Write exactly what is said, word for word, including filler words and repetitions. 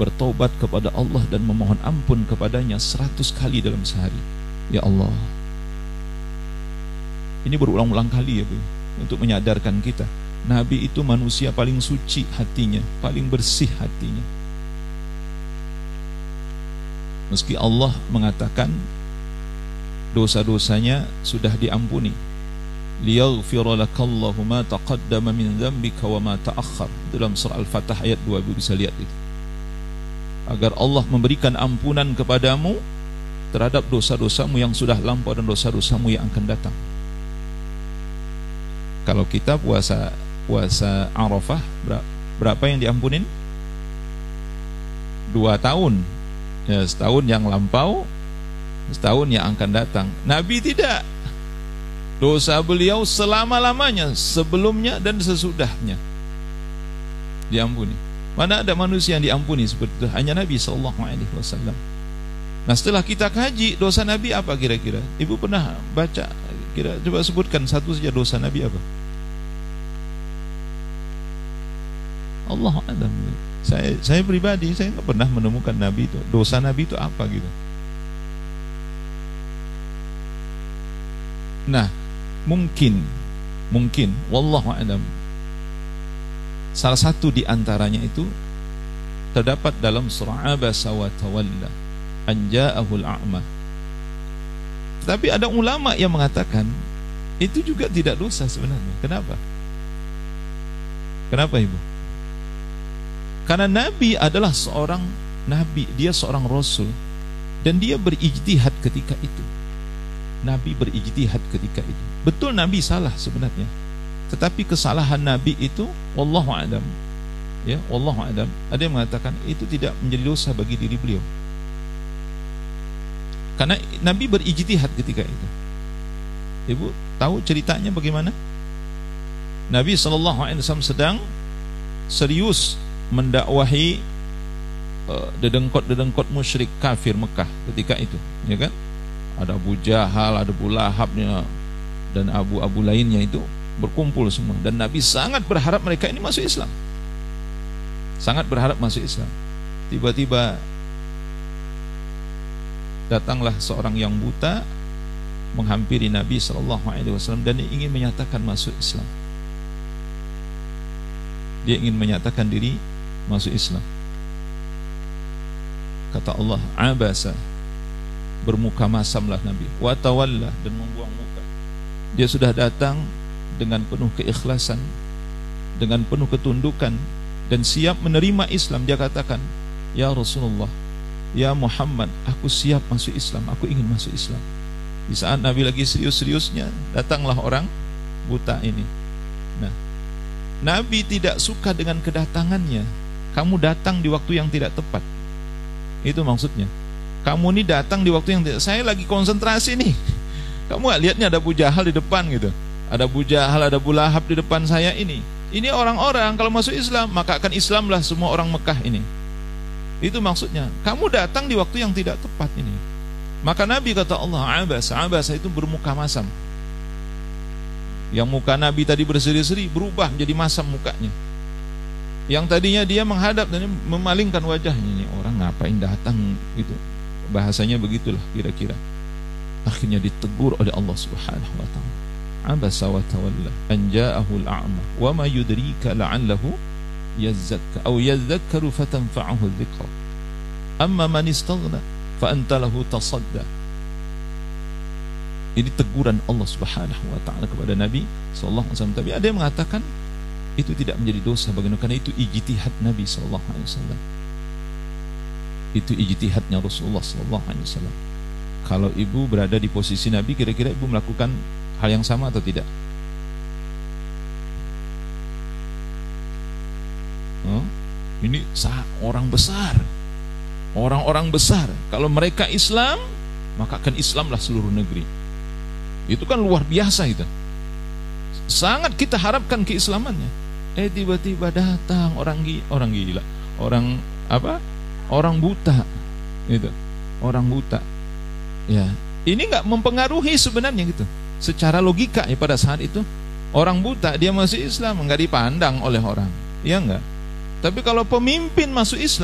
bertobat kepada Allah dan memohon ampun kepadanya seratus kali dalam sehari. Ya Allah, ini berulang-ulang kali ya Bu, untuk menyadarkan kita, Nabi itu manusia paling suci hatinya, paling bersih hatinya. Meski Allah mengatakan dosa-dosanya sudah diampuni, liyaghfira lakallahu ma taqaddama min dzambika wa ma ta'akhkhar, dalam surah Al-Fatah ayat dua, Ibu bisa lihat itu. Agar Allah memberikan ampunan kepadamu terhadap dosa-dosamu yang sudah lampau dan dosa-dosamu yang akan datang. Kalau kita puasa puasa Arafah, berapa yang diampunin? Dua tahun. Ya, setahun yang lampau, setahun yang akan datang. Nabi tidak. Dosa beliau selama-lamanya, sebelumnya dan sesudahnya diampuni. Mana ada manusia yang diampuni seperti itu? Hanya Nabi sallallahu alaihi wasallam. Nah, setelah kita kaji dosa Nabi apa kira-kira? Ibu pernah baca? Kira coba sebutkan satu saja dosa Nabi apa? Allah a'lam. Saya saya pribadi saya nggak pernah menemukan Nabi itu dosa Nabi itu apa gitu. Nah, mungkin mungkin wallahu a'lam, salah satu di antaranya itu terdapat dalam surah Abasa wa Tawalla an ja'ahul a'ma. Tapi ada ulama yang mengatakan itu juga tidak dosa sebenarnya. Kenapa? Kenapa Ibu? Karena Nabi adalah seorang Nabi, dia seorang Rasul, dan dia berijtihad ketika itu. Nabi berijtihad ketika itu. Betul Nabi salah sebenarnya, tetapi kesalahan Nabi itu wallahu a'lam, ya wallahu a'lam, ada yang mengatakan itu tidak menjadi dosa bagi diri beliau, karena Nabi berijtihad ketika itu. Ibu tahu ceritanya bagaimana? Nabi sallallahu alaihi wasallam sedang serius mendakwahi uh, dedengkot-dedengkot musyrik kafir Mekah ketika itu, ya kan? Ada Abu Jahal, ada Abu Lahabnya, dan abu-abu lainnya itu berkumpul semua, dan Nabi sangat berharap mereka ini masuk Islam, sangat berharap masuk Islam. Tiba-tiba datanglah seorang yang buta menghampiri Nabi sallallahu alaihi wasallam dan ingin menyatakan masuk Islam. Dia ingin menyatakan diri masuk Islam. Kata Allah, abasa, bermuka masamlah Nabi, wa tawalla, dan membuang muka. Dia sudah datang dengan penuh keikhlasan, dengan penuh ketundukan, dan siap menerima Islam. Dia katakan, ya Rasulullah, ya Muhammad, aku siap masuk Islam, aku ingin masuk Islam. Di saat Nabi lagi serius-seriusnya, datanglah orang buta ini. Nah, Nabi tidak suka dengan kedatangannya. Kamu datang di waktu yang tidak tepat. Itu maksudnya. Kamu ini datang di waktu yang tidak, saya lagi konsentrasi nih. Kamu gak lihatnya ada Abu Jahal di depan gitu. Ada Abu Jahal, ada Abu Lahab di depan saya ini. Ini orang-orang kalau masuk Islam, maka akan Islamlah semua orang Mekah ini. Itu maksudnya. Kamu datang di waktu yang tidak tepat ini. Maka Nabi kata Allah, abasa, abasa itu bermuka masam. Yang muka Nabi tadi berseri-seri berubah menjadi masam mukanya. Yang tadinya dia menghadap dan memalingkan wajahnya, ini orang ngapain datang gitu. Bahasanya begitulah kira-kira. Akhirnya ditegur oleh Allah Subhanahu wa taala. Abasa wa tawalla an ja'ahu al-a'ma wa ma yudrika la'allahu yazzakka aw yadhakkaru fatanfa'ahu adh-dhikra. Amma man istaghna fa anta lahu tasadda. Ini teguran Allah Subhanahu wa taala kepada Nabi sallallahu alaihi wasallam. Tapi ada yang mengatakan itu tidak menjadi dosa bagaimana, karena itu ijtihad Nabi sallallahu alaihi wasallam. Itu ijtihadnya Rasulullah sallallahu alaihi wasallam. Kalau ibu berada di posisi Nabi, kira-kira ibu melakukan hal yang sama atau tidak? Oh, ini sah, orang besar, orang-orang besar. Kalau mereka Islam, maka akan Islamlah seluruh negeri. Itu kan luar biasa itu. Sangat kita harapkan keislamannya. Eh tiba-tiba datang orang gila, orang gila, orang apa? Orang buta. Itu. Orang buta. Ya, ini enggak mempengaruhi sebenarnya gitu. Secara logika ya, pada saat itu orang buta dia masuk Islam enggak dipandang oleh orang. Iya enggak? Tapi kalau pemimpin masuk Islam